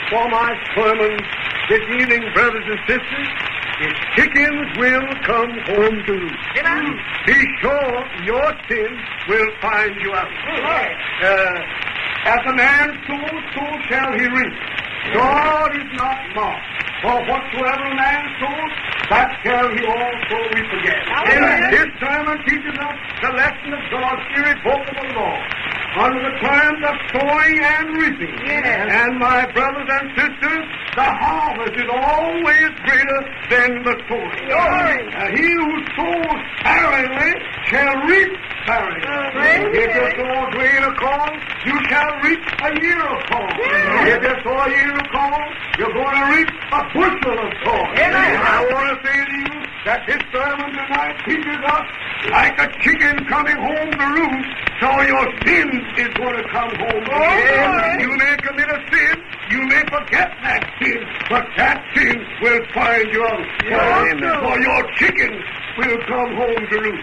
for my sermon this evening, brothers and sisters, is chickens will come home to roost. Be sure your sin will find you out. As a man sows, so shall he reap. God is not mocked. For whatsoever a man sows, that shall he also reap again. This sermon teaches us the lesson of God's irrevocable law under the terms of sowing and reaping. And my brothers and sisters, the harvest is always greater than the sowing. He who sows sparingly shall reap sparingly. If you sow a grain of corn, you shall reap a year of corn. If you sow a year of corn, you're going to reap a bushel of corn. I want to say to you that this sermon tonight teaches us like a chicken coming home to roost, so your sin is going to come home to you. You may commit a sin, you may forget that sin, but that sin will find you out. For your chickens will come home to roost.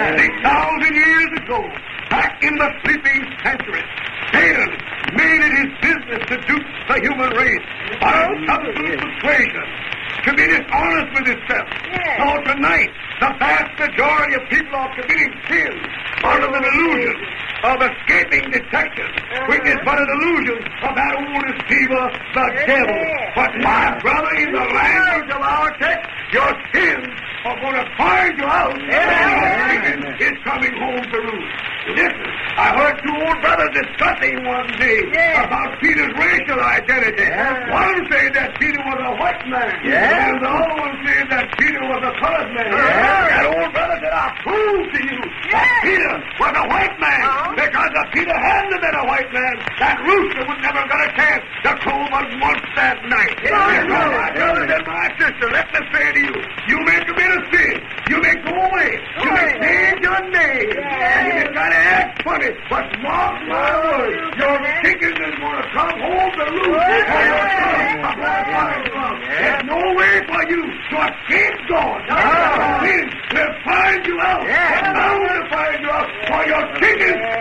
6,000 years ago, back in the sleeping century, Satan made it his business to dupe the human race by subtle persuasion, to be dishonest with itself. So tonight, the vast majority of people are committing sin under the delusion of escaping detection, which is but a delusion of that old deceiver, the devil. But my brother, in the language of our text, your sins are going to find you out. Satan is coming home to roost. Listen, I heard two old brothers discussing one day about Peter's racial identity. One said that Peter was a white man, and the other one said that Peter was a colored man. That old brother said, I prove to you that Peter was a white man, because if Peter hadn't been a white man, that rooster would never got a chance to crow but once that night. My brothers and my sister, let me say to you, you may commit a sin, you may go away, you may change your name, and you got to act funny, but mark my words, your chickens is going to come home to roost, and your sons are going to find you out. There's no way for you to escape God. Sin will find you out. It's bound to find you out, for your chickens